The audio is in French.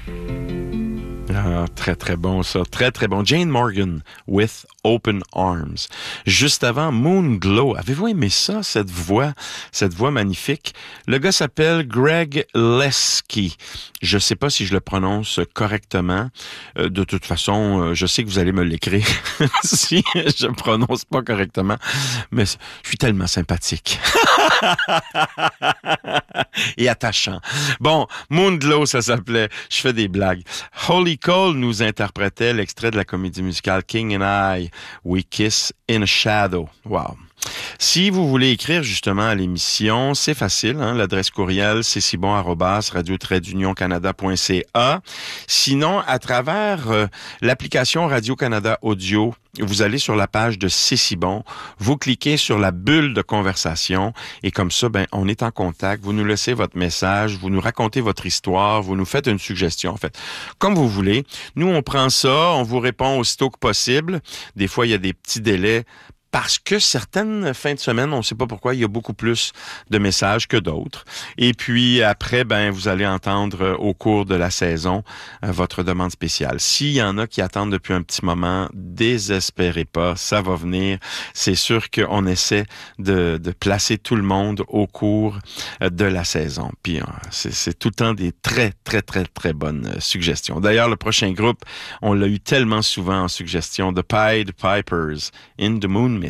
Ah, très, très bon, ça. Très, très bon. Jane Morgan, with Open Arms. Juste avant, Moonglow. Avez-vous aimé ça, cette voix magnifique? Le gars s'appelle Greg Leski. Je sais pas si je le prononce correctement. De toute façon, je sais que vous allez me l'écrire si je prononce pas correctement. Mais je suis tellement sympathique. Et attachant. Bon, Moonglow, ça s'appelait. Je fais des blagues. Holly Cole nous interprétait l'extrait de la comédie musicale King and I, We Kiss in a Shadow. Wow. Si vous voulez écrire justement à l'émission, c'est facile, hein? L'adresse courriel, c'est radio-canada.ca. Sinon, à travers l'application Radio-Canada Audio, vous allez sur la page de C'est si bon, vous cliquez sur la bulle de conversation et comme ça, on est en contact. Vous nous laissez votre message, vous nous racontez votre histoire, vous nous faites une suggestion, en fait. Comme vous voulez. Nous, on prend ça, on vous répond aussitôt que possible. Des fois, il y a des petits délais parce que certaines fins de semaine, on ne sait pas pourquoi, il y a beaucoup plus de messages que d'autres. Et puis après, vous allez entendre au cours de la saison votre demande spéciale. S'il y en a qui attendent depuis un petit moment, désespérez pas, ça va venir. C'est sûr qu'on essaie de placer tout le monde au cours de la saison. Puis c'est tout le temps des très, très, très, très bonnes suggestions. D'ailleurs, le prochain groupe, on l'a eu tellement souvent en suggestion, The Pied Pipers, In the Moon Mix.